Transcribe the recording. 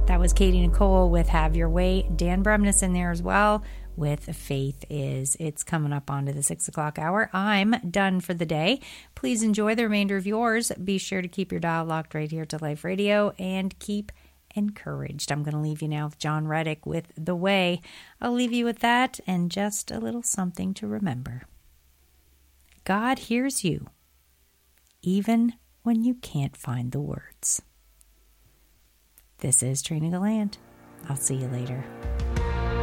That was Katie Nicole with Have Your Way. Dan Bremnes in there as well with Faith Is. It's coming up onto the 6 o'clock hour. I'm done for the day. Please enjoy the remainder of yours. Be sure to keep your dial locked right here to Life Radio and keep encouraged. I'm going to leave you now with John Reddick with The Way. I'll leave you with that and just a little something to remember. God hears you, even when you can't find the words. This is Trina Gallant. I'll see you later.